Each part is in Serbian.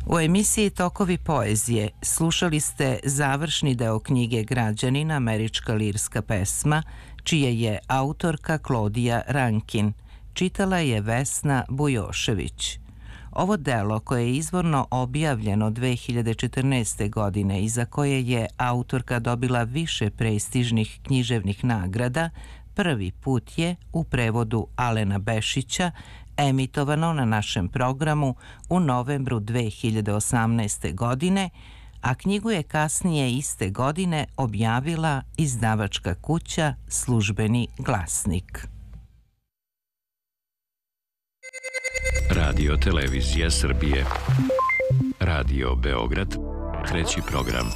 U emisiji Tokovi poezije slušali ste završni deo knjige Građanin, američka lirska pesma, čije je autorka Klodija Rankin. Čitala je Vesna Bujošević. Ovo delo, koje je izvorno objavljeno 2014. godine i za koje je autorka dobila više prestižnih književnih nagrada, prvi put je, u prevodu Alena Bešića, emitovano na našem programu u novembru 2018. godine, a knjigu je kasnije iste godine objavila izdavačka kuća Službeni glasnik. Radio Televizija Srbije. Radio Beograd, treći program.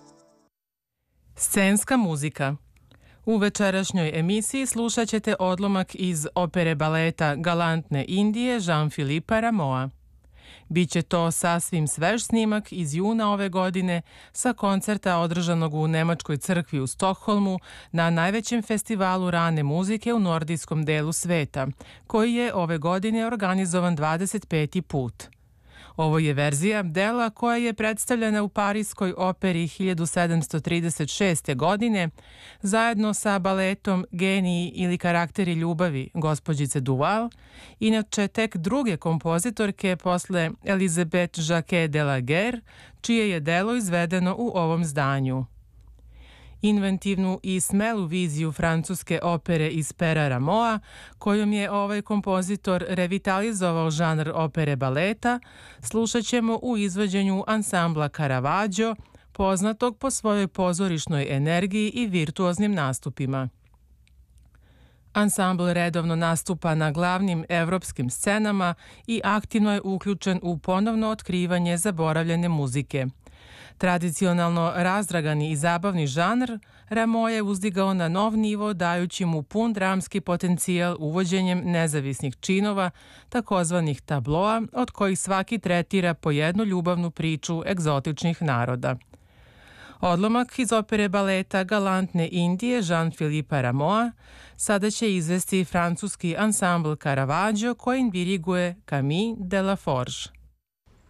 Scenska muzika. U večerašnjoj emisiji slušat ćete odlomak iz opere baleta Galantne Indije Jean-Philippa Rameau'a. Biće to sasvim svež snimak iz juna ove godine sa koncerta održanog u Nemačkoj crkvi u Stokholmu na najvećem festivalu rane muzike u nordijskom delu sveta, koji je ove godine organizovan 25. put. Ovo je verzija dela koja je predstavljena u Parijskoj operi 1736. godine zajedno sa baletom Geniji ili karakteri ljubavi gospođice Duval, inače tek druge kompozitorke posle Elisabeth Jacquet de la Guerre, čije je delo izvedeno u ovom zdanju. Inventivnu i smelu viziju francuske opere iz pera Rameau'a, kojom je ovaj kompozitor revitalizovao žanr opere baleta, slušat ćemo u izvođenju ansambla Caravaggio, poznatog po svojoj pozorišnoj energiji i virtuoznim nastupima. Ansambl redovno nastupa na glavnim evropskim scenama i aktivno je uključen u ponovno otkrivanje zaboravljene muzike. Tradicionalno razdragani i zabavni žanr Rameau je uzdigao na nov nivo dajući mu pun dramski potencijal uvođenjem nezavisnih činova, takozvanih tabloa, od kojih svaki tretira po jednu ljubavnu priču egzotičnih naroda. Odlomak iz opere baleta Galantne Indije Jean-Philippa Rameau'a sada će izvesti francuski ansambl Caravaggio kojim diriguje Camille Delaforge.